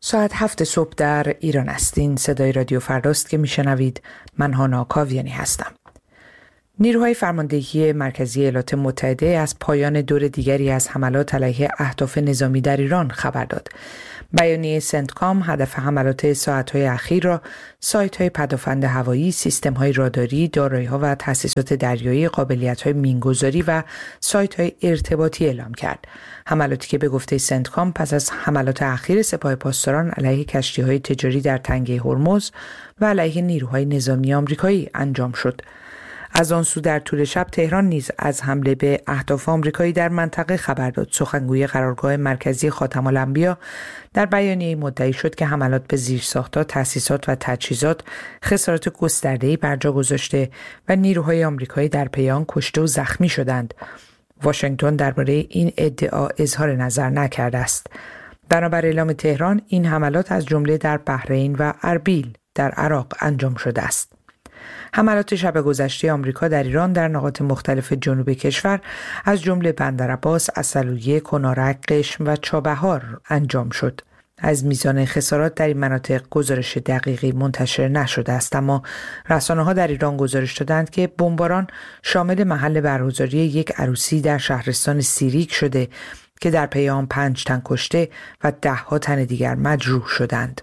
ساعت 7 صبح در ایران است. این صدای رادیو فرداست که میشنوید. من هانا کاویانی هستم. نیروهای فرماندهی مرکزی ایالات متحده از پایان دور دیگری از حملات علیه اهداف نظامی در ایران خبر داد. بیانیه سنتکام هدف حملات ساعت‌های اخیر را سایت‌های پدافند هوایی، سیستم‌های راداری، دارایی‌ها و تأسیسات دریایی، قابلیت‌های مینگذاری و سایت‌های ارتباطی اعلام کرد. حملاتی که به گفته سنتکام پس از حملات اخیر سپاه پاسداران علیه کشتی‌های تجاری در تنگه هرمز و علیه نیروهای نظامی آمریکایی انجام شد. از آن سو در طول شب تهران نیز از حمله به اهداف آمریکایی در منطقه خبر داد. سخنگوی قرارگاه مرکزی خاتم الانبیا در بیانیه مدعی شد که حملات به زیرساخت‌ها، تأسیسات و تجهیزات خسارات گسترده‌ای بر جا گذاشته و نیروهای آمریکایی در پی آن کشته و زخمی شدند. واشنگتن درباره این ادعا اظهار نظر نکرده است. بنابر اعلام تهران این حملات از جمله در بحرین و اربیل در عراق انجام شده است. حملات شب گذشته آمریکا در ایران در نقاط مختلف جنوب کشور از جمله بندرعباس، عسلویه، کنارک، قشم و چابهار انجام شد. از میزان خسارات در این مناطق گزارش دقیقی منتشر نشده است، اما رسانه‌ها در ایران گزارش دادند که بمباران شامل محل برگزاری یک عروسی در شهرستان سیریک شده که در پی آن 5 تن کشته و 10 تن دیگر مجروح شدند.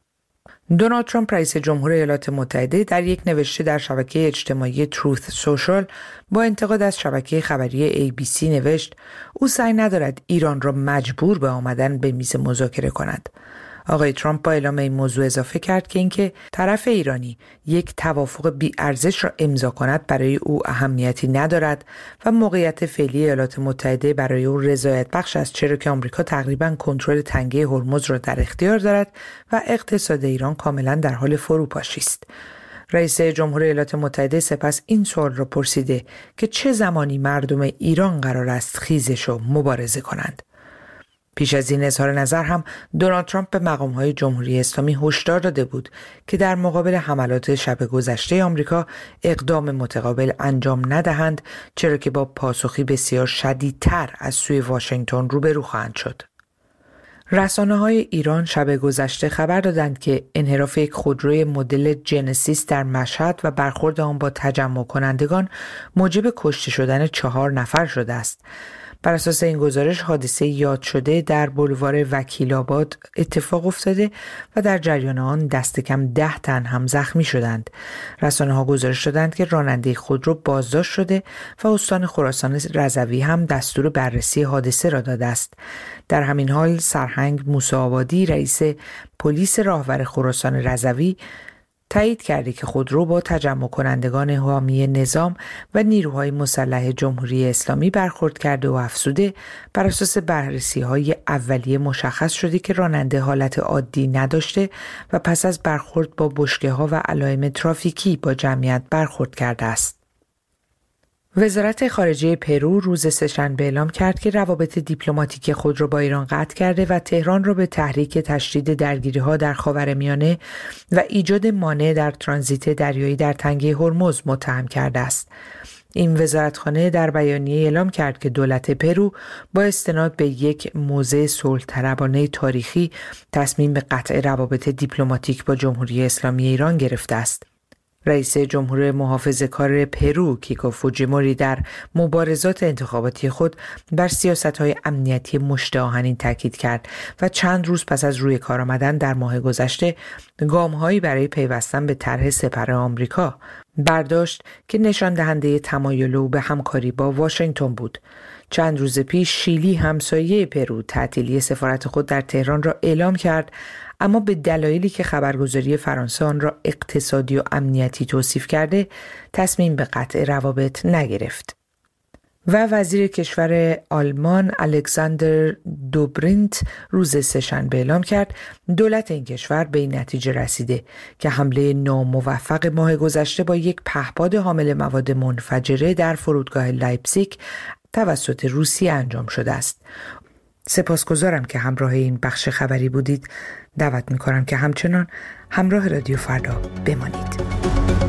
دونالد ترامپ رئیس جمهور ایالات متحده در یک نوشته در شبکه اجتماعی تروث سوشال با انتقاد از شبکه خبری ABC نوشت او سعی ندارد ایران را مجبور به آمدن به میز مذاکره کند. آقای ترامپ با اعلام این موضوع اضافه کرد که اینکه طرف ایرانی یک توافق بی‌ارزش را امضا کند برای او اهمیتی ندارد و موقعیت فعلی ایالات متحده برای او رضایت بخش است، چرا که آمریکا تقریباً کنترل تنگه هرمز را در اختیار دارد و اقتصاد ایران کاملاً در حال فروپاشی است. رئیس جمهور ایالات متحده سپس این سوال را پرسیده که چه زمانی مردم ایران قرار است خیزش و مبارزه کنند. پیش از این اظهار نظر هم دونالد ترامپ به مقام‌های جمهوری اسلامی هشدار داده بود که در مقابل حملات شب گذشته آمریکا اقدام متقابل انجام ندهند، چرا که با پاسخی بسیار شدیدتر از سوی واشنگتن روبرو خواهند شد. رسانه‌های ایران شب گذشته خبر دادند که انحراف یک خودروی مدل جنسیس در مشهد و برخورد آن با تجمع کنندگان موجب کشته شدن 4 نفر شده است. بر اساس این گزارش حادثه یاد شده در بولوار وکیل‌آباد اتفاق افتاده و در جریان آن دست کم 10 تن هم زخمی شدند. رسانه‌ها گزارش دادند که راننده خودرو بازداشت شده و استان خراسان رضوی هم دستور بررسی حادثه را داده است. در همین حال سرهنگ موسی آبادی رئیس پلیس راهور خراسان رضوی تایید کرده که خودرو با تجمع کنندگان حامی نظام و نیروهای مسلح جمهوری اسلامی برخورد کرده و افزوده بر اساس بررسی‌های اولیه مشخص شده که راننده حالت عادی نداشته و پس از برخورد با بشکه‌ها و علائم ترافیکی با جمعیت برخورد کرده است. وزارت خارجه پرو روز سه‌شنبه اعلام کرد که روابط دیپلماتیک خود را با ایران قطع کرده و تهران را به تحریک تشدید درگیری‌ها در خاورمیانه و ایجاد مانع در ترانزیت دریایی در تنگه هرمز متهم کرده است. این وزارتخانه در بیانیه اعلام کرد که دولت پرو با استناد به یک موضع صلح‌طلبانه تاریخی تصمیم به قطع روابط دیپلماتیک با جمهوری اسلامی ایران گرفته است. رئیس جمهور محافظه‌کار پرو کیکو فوجیموری در مبارزات انتخاباتی خود بر سیاست‌های امنیتی مشت آهنین تاکید کرد و چند روز پس از روی کار آمدن در ماه گذشته گام‌هایی برای پیوستن به طرح سپر آمریکا برداشت که نشان دهنده تمایل او به همکاری با واشنگتن بود. چند روز پیش شیلی همسایه پرو تعطیلی سفارت خود در تهران را اعلام کرد، اما به دلایلی که خبرگزاری فرانسه آن را اقتصادی و امنیتی توصیف کرده تصمیم به قطع روابط نگرفت. و وزیر کشور آلمان الکساندر دوبرینت روز سه‌شنبه اعلام کرد دولت این کشور به این نتیجه رسیده که حمله ناموفق ماه گذشته با یک پهپاد حامل مواد منفجره در فرودگاه لایپزیگ توسط روسیه انجام شده است. سپاسگزارم که همراه این بخش خبری بودید. دعوت می‌کنم که همچنان همراه رادیو فردا بمانید.